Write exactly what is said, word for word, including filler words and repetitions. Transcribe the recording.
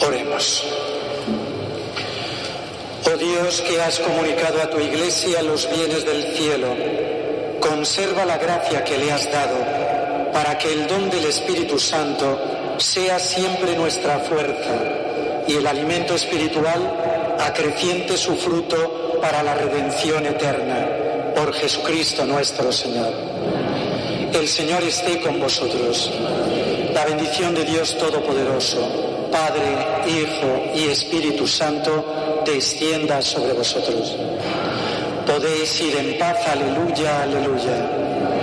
Oremos. Oh Dios, que has comunicado a tu Iglesia los bienes del cielo, conserva la gracia que le has dado, para que el don del Espíritu Santo sea siempre nuestra fuerza y el alimento espiritual acreciente su fruto para la redención eterna. Por Jesucristo nuestro Señor. El Señor esté con vosotros. La bendición de Dios Todopoderoso, Padre, Hijo y Espíritu Santo, descienda sobre vosotros. Podéis ir en paz. Aleluya, aleluya.